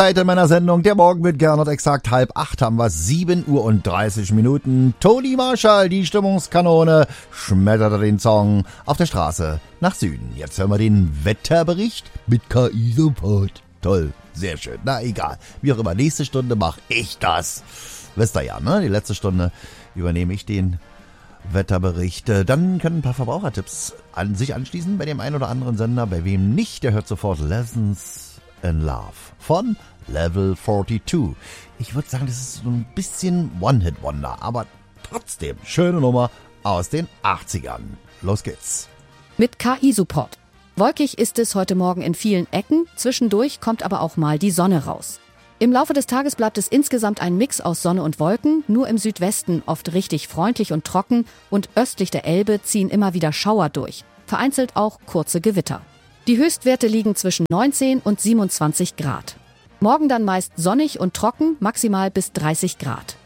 In meiner Sendung Der Morgen mit Gernot, exakt 7:30 haben wir 7:30 Toni Marshall, die Stimmungskanone, schmetterte den Song auf der Straße nach Süden. Jetzt hören wir den Wetterbericht mit KI Support. Toll, sehr schön. Na egal, wie auch immer, nächste Stunde mache ich das. Wisst ihr ja, ne? Die letzte Stunde übernehme ich den Wetterbericht. Dann können ein paar Verbrauchertipps an sich anschließen bei dem einen oder anderen Sender. Bei wem nicht, der hört sofort Lessons in Love von Level 42. Ich würde sagen, das ist so ein bisschen One-Hit-Wonder, aber trotzdem schöne Nummer aus den 80ern. Los geht's. Mit KI-Support. Wolkig ist es heute Morgen in vielen Ecken, zwischendurch kommt aber auch mal die Sonne raus. Im Laufe des Tages bleibt es insgesamt ein Mix aus Sonne und Wolken, nur im Südwesten oft richtig freundlich und trocken und östlich der Elbe ziehen immer wieder Schauer durch, vereinzelt auch kurze Gewitter. Die Höchstwerte liegen zwischen 19 und 27 Grad. Morgen dann meist sonnig und trocken, maximal bis 30 Grad.